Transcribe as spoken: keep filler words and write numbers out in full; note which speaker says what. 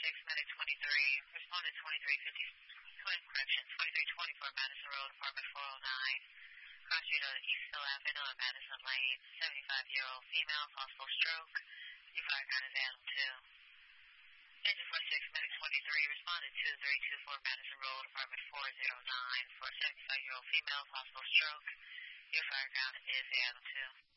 Speaker 1: six, medic twenty-three, responded twenty-three fifty, correction, twenty-three twenty-four Madison Road, apartment four oh nine. Cross Street on East Hill Avenue on Madison Lane, seventy-five-year-old female, possible stroke. You fire gun is Adam two. Engine four six, medic twenty-three, responded two three two four Madison Road, apartment four oh nine, for a seventy-five-year-old female, possible stroke. Your fire ground is Adam two.